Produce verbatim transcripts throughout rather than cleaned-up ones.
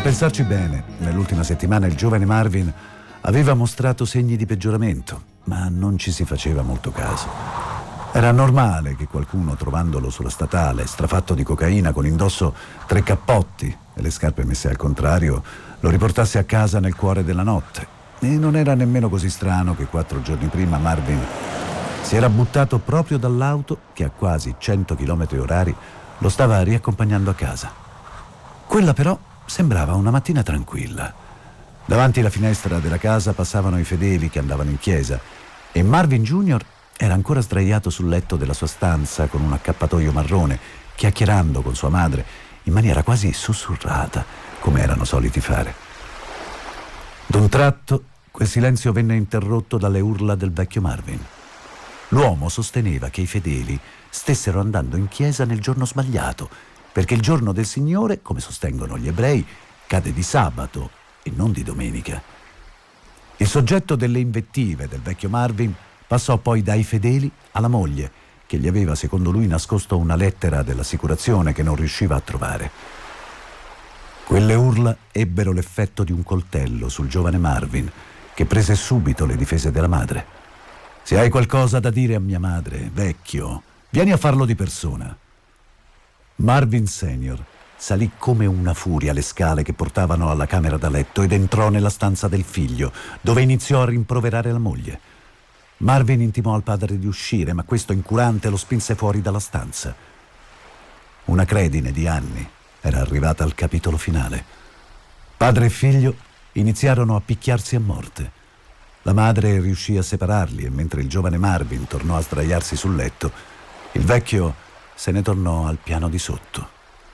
pensarci bene, nell'ultima settimana il giovane Marvin aveva mostrato segni di peggioramento, ma non ci si faceva molto caso. Era normale che qualcuno, trovandolo sulla statale, strafatto di cocaina, con indosso tre cappotti e le scarpe messe al contrario, lo riportasse a casa nel cuore della notte. E non era nemmeno così strano che quattro giorni prima Marvin si era buttato proprio dall'auto che a quasi cento chilometri orari lo stava riaccompagnando a casa. Quella però sembrava una mattina tranquilla. Davanti alla finestra della casa passavano i fedeli che andavano in chiesa e Marvin Junior era ancora sdraiato sul letto della sua stanza con un accappatoio marrone, chiacchierando con sua madre in maniera quasi sussurrata, come erano soliti fare. D'un tratto quel silenzio venne interrotto dalle urla del vecchio Marvin. L'uomo sosteneva che i fedeli stessero andando in chiesa nel giorno sbagliato, perché il giorno del Signore, come sostengono gli ebrei, cade di sabato e non di domenica. Il soggetto delle invettive del vecchio Marvin passò poi dai fedeli alla moglie, che gli aveva, secondo lui, nascosto una lettera dell'assicurazione che non riusciva a trovare. Quelle urla ebbero l'effetto di un coltello sul giovane Marvin, che prese subito le difese della madre. «Se hai qualcosa da dire a mia madre, vecchio, vieni a farlo di persona». Marvin Senior salì come una furia le scale che portavano alla camera da letto ed entrò nella stanza del figlio, dove iniziò a rimproverare la moglie. Marvin intimò al padre di uscire, ma questo incurante lo spinse fuori dalla stanza. Una credine di anni era arrivata al capitolo finale. Padre e figlio iniziarono a picchiarsi a morte. La madre riuscì a separarli e mentre il giovane Marvin tornò a sdraiarsi sul letto, il vecchio se ne tornò al piano di sotto.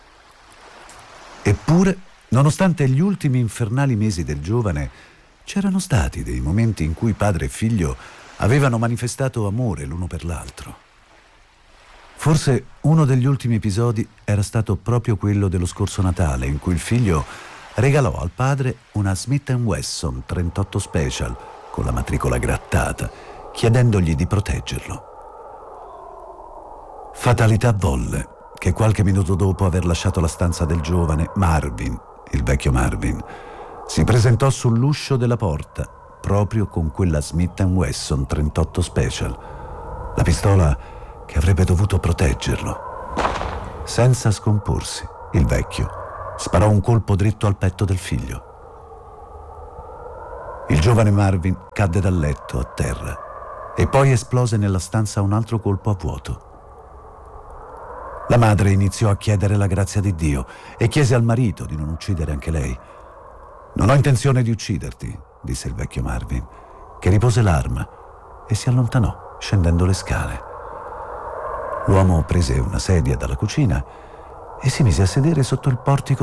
Eppure, nonostante gli ultimi infernali mesi del giovane, c'erano stati dei momenti in cui padre e figlio avevano manifestato amore l'uno per l'altro. Forse uno degli ultimi episodi era stato proprio quello dello scorso Natale, in cui il figlio regalò al padre una Smith and Wesson trentotto Special con la matricola grattata, chiedendogli di proteggerlo. Fatalità volle che qualche minuto dopo aver lasciato la stanza del giovane, Marvin, il vecchio Marvin, si presentò sull'uscio della porta proprio con quella Smith and Wesson trentotto Special, la pistola che avrebbe dovuto proteggerlo. Senza scomporsi, il vecchio sparò un colpo dritto al petto del figlio. Il giovane Marvin cadde dal letto a terra e poi esplose nella stanza un altro colpo a vuoto. La madre iniziò a chiedere la grazia di Dio e chiese al marito di non uccidere anche lei. «Non ho intenzione di ucciderti», disse il vecchio Marvin, che ripose l'arma e si allontanò scendendo le scale. L'uomo prese una sedia dalla cucina e si mise a sedere sotto il portico